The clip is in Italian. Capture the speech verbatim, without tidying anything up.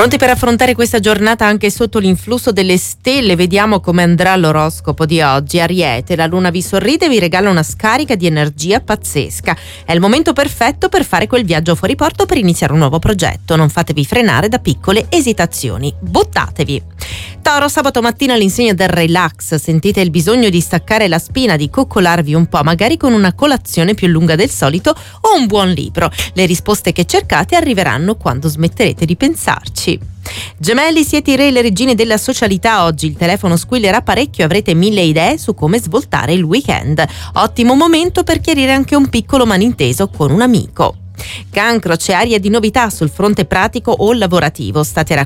Pronti per affrontare questa giornata anche sotto l'influsso delle stelle? Vediamo come andrà l'oroscopo di oggi. Ariete, la luna vi sorride e vi regala una scarica di energia pazzesca. È il momento perfetto per fare quel viaggio fuori porto per iniziare un nuovo progetto. Non fatevi frenare da piccole esitazioni. Buttatevi. Toro, sabato mattina all'insegna del relax. Sentite il bisogno di staccare la spina, di coccolarvi un po', magari con una colazione più lunga del solito o un buon libro. Le risposte che cercate arriveranno quando smetterete di pensarci. Gemelli, siete i re e le regine della socialità oggi. Il telefono squillerà parecchio e avrete mille idee su come svoltare il weekend. Ottimo momento per chiarire anche un piccolo malinteso con un amico. Cancro, c'è aria di novità sul fronte pratico o lavorativo. State